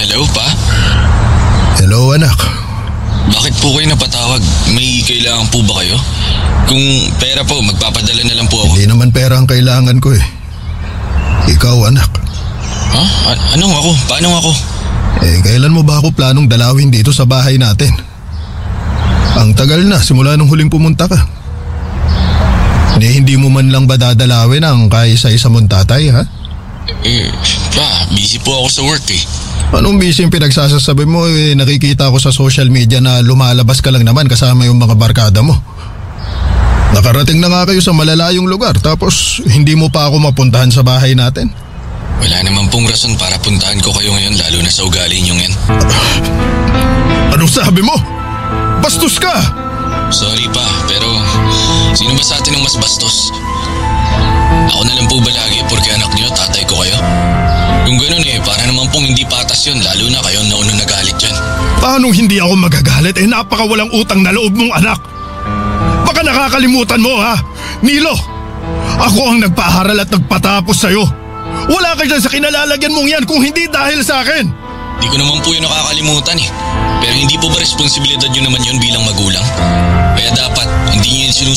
Hello, pa? Hello anak. Bakit po kayo napatawag? May kailangan po ba kayo? Kung pera po, magpapadala na lang po ako. Hindi naman pera ang kailangan ko eh. Ikaw anak. Ha? Anong ako? Paano ako? Kailan mo ba ako planong dalawin dito sa bahay natin? Ang tagal na simula nung huling pumunta ka. Hindi mo man lang ba dadalawin ang kaisa-isa mong tatay, ha? Pa, busy po ako sa work eh. Anong busy yung pinagsasasabi mo? Nakikita ko sa social media na lumalabas ka lang naman kasama yung mga barkada mo. Nakarating na nga kayo sa malalayong lugar tapos hindi mo pa ako mapuntahan sa bahay natin. Wala naman pong rason para puntahan ko kayo ngayon lalo na sa ugali niyong yan. Anong sabi mo? Bastos ka! Sorry pa, pero sino ba sa atin ang mas bastos? Ako na lang po ba lagi porque anak niyo, tatay ko kayo? Kung ganun para naman pong hindi patas yun lalo na kayo na unang nagalit dyan. Paano hindi ako magagalit? Napakawalang utang na loob mong anak. Baka nakakalimutan mo ha? Nilo, ako ang nagpaharal at nagpatapos sa'yo. Wala ka dyan sa kinalalagyan mong yan kung hindi dahil sa akin. Di ko naman po yun nakakalimutan Pero hindi po ba responsibilidad nyo naman yun bilang magulang? Kaya dapat hindi nyo yun